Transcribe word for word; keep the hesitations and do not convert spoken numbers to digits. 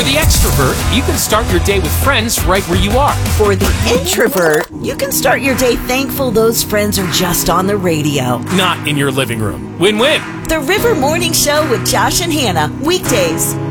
For the extrovert, you can start your day with friends right where you are. For the introvert, you can start your day thankful those friends are just on the radio. Not in your living room. Win-win. The River Morning Show with Josh and Hannah, weekdays